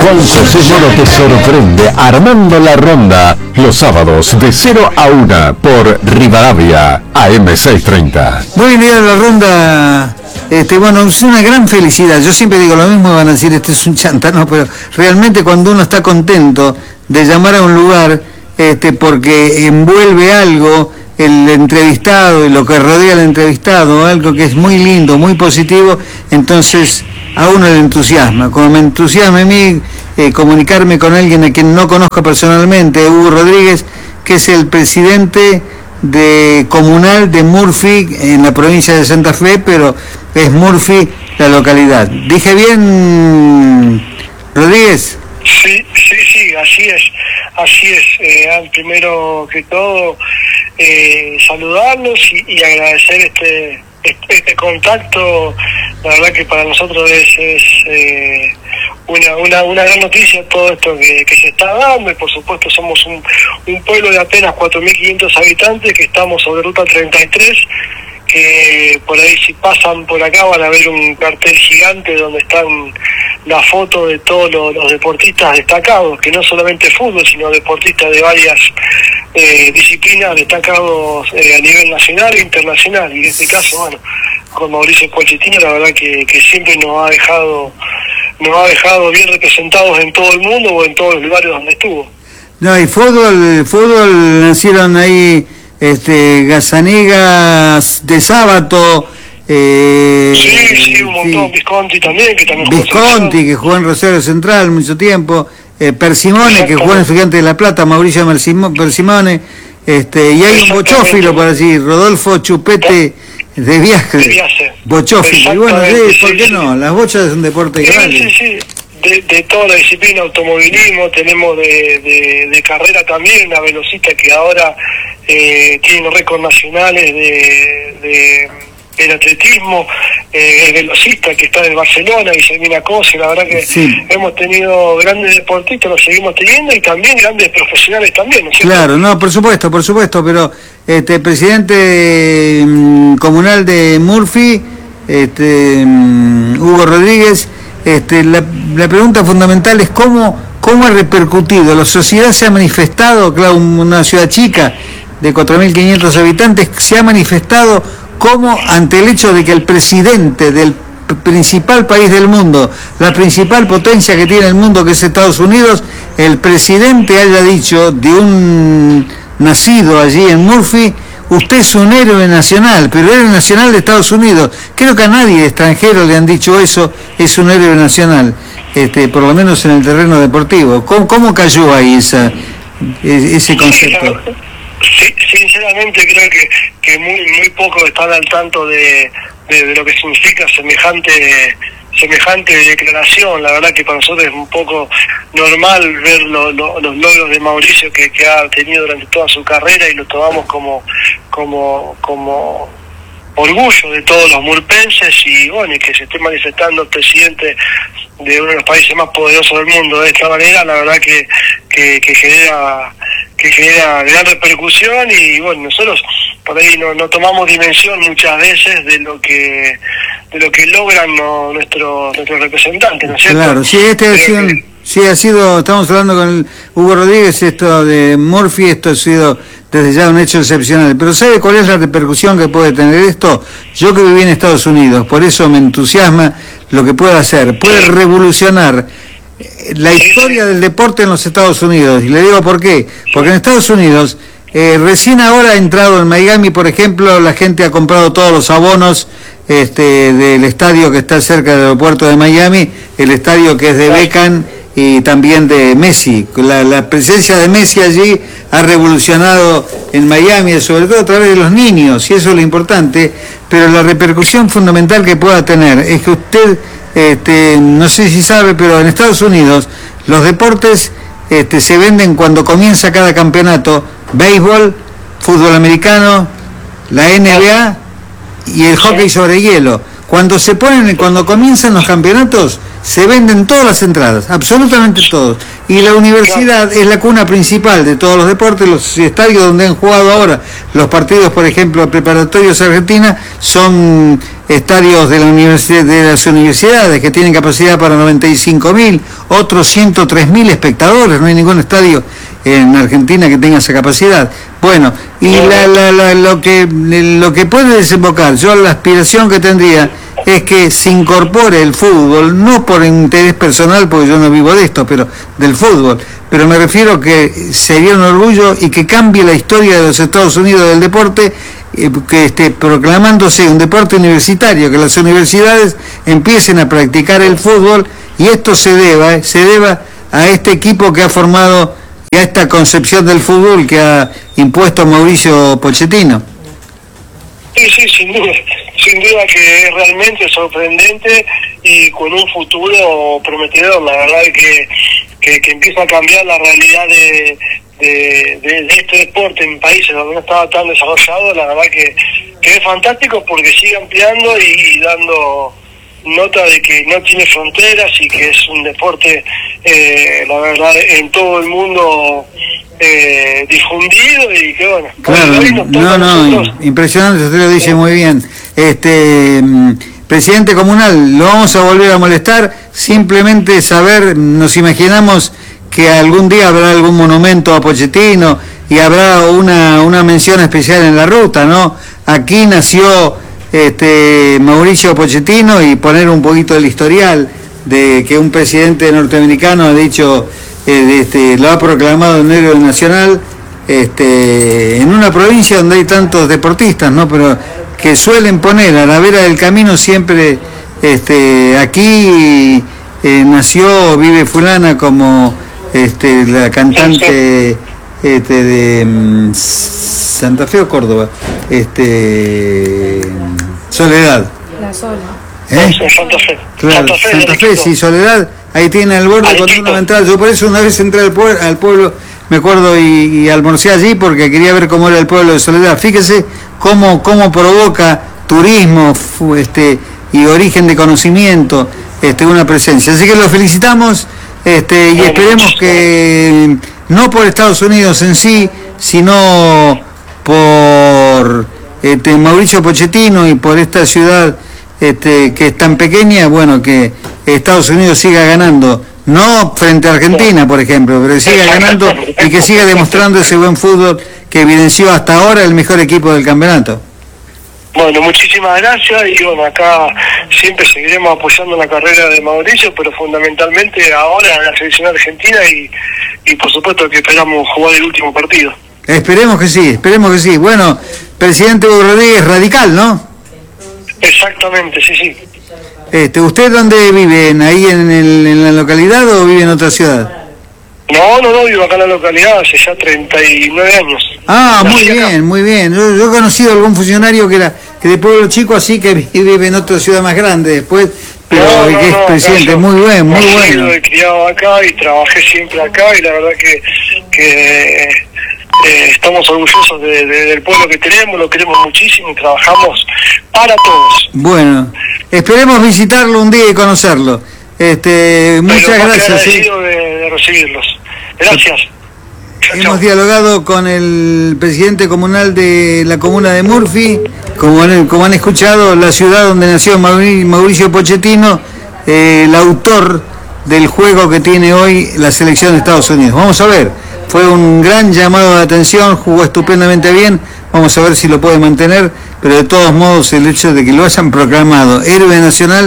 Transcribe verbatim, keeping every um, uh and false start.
Juan José Moro te sorprende armando la ronda los sábados de cero a una por Rivadavia A M seiscientos treinta. Muy bien, la ronda. Este, bueno, es una gran felicidad. Yo siempre digo lo mismo, van a decir, este es un chanta, no, pero realmente cuando uno está contento de llamar a un lugar, este, porque envuelve algo, el entrevistado y lo que rodea al entrevistado, algo que es muy lindo, muy positivo, entonces a uno le entusiasma. Como me entusiasma a mí eh, comunicarme con alguien a quien no conozco personalmente, Hugo Rodríguez, que es el presidente de comunal de Murphy en la provincia de Santa Fe, pero es Murphy la localidad. ¿Dije bien, Rodríguez? Sí, sí, sí, así es, así es. Eh, primero que todo, eh, saludarlos y, y agradecer este, este este contacto. La verdad que para nosotros es, es eh, una, una una gran noticia todo esto que, que se está dando, y por supuesto somos un, un pueblo de apenas cuatro mil quinientos habitantes que estamos sobre ruta treinta y tres, que por ahí si pasan por acá van a ver un cartel gigante donde están las fotos de todos los, los deportistas destacados, que no solamente fútbol, sino deportistas de varias eh, disciplinas destacados eh, a nivel nacional e internacional. Y en este caso, bueno, con Mauricio Pochettino, la verdad que, que siempre nos ha dejado nos ha dejado bien representados en todo el mundo o en todos los lugares donde estuvo. No, y fútbol, fútbol nacieron ahí este Gazzaniga de Sábato, eh, sí, sí, un montón, sí. Visconti también, que también jugó Visconti, que jugó en Rosario Central mucho tiempo, eh, Persimone, que jugó en Gigante de la Plata, Mauricio Persimone, este, y hay un bochófilo por así, Rodolfo Chupete de Viaje, de Viaje. Bochófilo, y bueno, sí, ¿por qué sí, no? Sí. Las bochas es un deporte sí, grande. Sí, sí. De, de toda la disciplina, automovilismo, tenemos de, de, de carrera también, una velocista que ahora eh, tiene récords nacionales de, de, del atletismo, eh, el velocista que está en Barcelona, Guillermina Cose. La verdad que sí, hemos tenido grandes deportistas, los seguimos teniendo, y también grandes profesionales también, ¿no es cierto? Claro, no, por supuesto, por supuesto, pero este presidente um, comunal de Murphy, este um, Hugo Rodríguez, Este, la, la pregunta fundamental es cómo, cómo ha repercutido, la sociedad se ha manifestado, claro, una ciudad chica de cuatro mil quinientos habitantes, se ha manifestado como ante el hecho de que el presidente del principal país del mundo, la principal potencia que tiene el mundo, que es Estados Unidos, el presidente haya dicho de un nacido allí en Murphy: usted es un héroe nacional, pero héroe nacional de Estados Unidos. Creo que a nadie extranjero le han dicho eso, es un héroe nacional, este, por lo menos en el terreno deportivo. ¿Cómo, cómo cayó ahí esa, ese concepto? Sí, sinceramente creo que, que muy muy pocos están al tanto de, de, de lo que significa semejante semejante declaración. La verdad que para nosotros es un poco normal ver lo, lo, los logros de Mauricio que, que ha tenido durante toda su carrera, y lo tomamos como como como orgullo de todos los murpenses, y bueno, y que se esté manifestando el presidente de uno de los países más poderosos del mundo de esta manera, la verdad que que, que genera que genera gran repercusión. Y bueno, nosotros por ahí no, no tomamos dimensión muchas veces de lo que de lo que logran no, nuestros nuestros representantes, ¿no es cierto? Claro, sí, este ha sido, que... sí ha sido, estamos hablando con el Hugo Rodríguez, esto de Murphy, esto ha sido desde ya un hecho excepcional. Pero ¿sabe cuál es la repercusión que puede tener esto? Yo que viví en Estados Unidos, por eso me entusiasma lo que puede hacer. Puede revolucionar la historia del deporte en los Estados Unidos. Y le digo por qué. Porque en Estados Unidos, eh, recién ahora ha entrado en Miami, por ejemplo, la gente ha comprado todos los abonos este, del estadio que está cerca del aeropuerto de Miami, el estadio que es de Beckham y también de Messi. La, la presencia de Messi allí ha revolucionado en Miami, sobre todo a través de los niños, y eso es lo importante. Pero la repercusión fundamental que pueda tener es que usted, este, no sé si sabe, pero en Estados Unidos los deportes este, se venden cuando comienza cada campeonato: béisbol, fútbol americano, la N B A y el hockey sobre hielo. Cuando se ponen, cuando comienzan los campeonatos, se venden todas las entradas, absolutamente todos. Y la universidad es la cuna principal de todos los deportes. Los estadios donde han jugado ahora los partidos, por ejemplo, preparatorios Argentina, son estadios de, la universidad, de las universidades que tienen capacidad para noventa y cinco mil, otros ciento tres mil espectadores. No hay ningún estadio en Argentina que tenga esa capacidad. Bueno, y la, la, la, lo que lo que puede desembocar, yo la aspiración que tendría es que se incorpore el fútbol, no por interés personal, porque yo no vivo de esto, pero del fútbol, pero me refiero que sería un orgullo y que cambie la historia de los Estados Unidos del deporte, eh, que esté proclamándose un deporte universitario, que las universidades empiecen a practicar el fútbol, y esto se deba, eh, se deba a este equipo que ha formado y a esta concepción del fútbol que ha impuesto Mauricio Pochettino. Sí, sí, sin duda, sin duda que es realmente sorprendente y con un futuro prometedor. La verdad es que, que, que empieza a cambiar la realidad de, de, de, de este deporte en países donde no estaba tan desarrollado. La verdad que, que es fantástico porque sigue ampliando y, y dando nota de que no tiene fronteras y que es un deporte, eh, la verdad, en todo el mundo eh, difundido y que bueno. Claro, no, no, impresionante, usted lo dice muy bien. Este presidente comunal, lo vamos a volver a molestar, simplemente saber, nos imaginamos que algún día habrá algún monumento a Pochettino y habrá una, una mención especial en la ruta, ¿no? Aquí nació este Mauricio Pochettino, y poner un poquito el historial de que un presidente norteamericano ha dicho, eh, este, lo ha proclamado en héroe nacional, este, en una provincia donde hay tantos deportistas, ¿no? Pero que suelen poner a la vera del camino siempre, este, aquí eh, nació, vive fulana, como este, la cantante este, de um, Santa Fe o Córdoba, este Soledad. La Sola. ¿Eh? Santa Fe. Claro, Santa Fe, Santa Fe, sí, Soledad, ahí tiene el borde cuando uno va a entrar. Yo por eso una vez entré al pueblo, al pueblo me acuerdo, y, y almorcé allí porque quería ver cómo era el pueblo de Soledad. Fíjese cómo, cómo provoca turismo este, y origen de conocimiento este, una presencia. Así que lo felicitamos este, y esperemos que no por Estados Unidos en sí, sino por este, Mauricio Pochettino y por esta ciudad este, que es tan pequeña, bueno, que Estados Unidos siga ganando, no frente a Argentina, por ejemplo, pero que siga ganando y que siga demostrando ese buen fútbol que evidenció hasta ahora el mejor equipo del campeonato. Bueno, muchísimas gracias y bueno, acá siempre seguiremos apoyando la carrera de Mauricio, pero fundamentalmente ahora en la selección argentina y, y por supuesto que esperamos jugar el último partido. Esperemos que sí, esperemos que sí. Bueno, presidente Hugo Rodríguez, radical, ¿no? Exactamente, sí, sí. Este, ¿usted dónde vive? ¿Ahí en, el, en la localidad o vive en otra ciudad? No, no, no, vivo acá en la localidad hace ya treinta y nueve años. Ah, muy bien, muy bien. Yo, yo he conocido a algún funcionario que era que de pueblo chico, así que vive en otra ciudad más grande después, pero no, no, que es no, presidente, yo, muy buen, muy bueno. He criado acá y trabajé siempre acá y la verdad que, que eh, estamos orgullosos de, de, del pueblo que tenemos, lo queremos muchísimo y trabajamos para todos. Bueno, esperemos visitarlo un día y conocerlo. Este, muchas pero gracias. ¿sí? de, de recibirlos. Gracias. Hemos Chao. dialogado con el presidente comunal de la comuna de Murphy, como han, como han escuchado, la ciudad donde nació Mauricio Pochettino, eh, el autor del juego que tiene hoy la selección de Estados Unidos. Vamos a ver, fue un gran llamado de atención, jugó estupendamente bien, vamos a ver si lo puede mantener, pero de todos modos el hecho de que lo hayan proclamado héroe nacional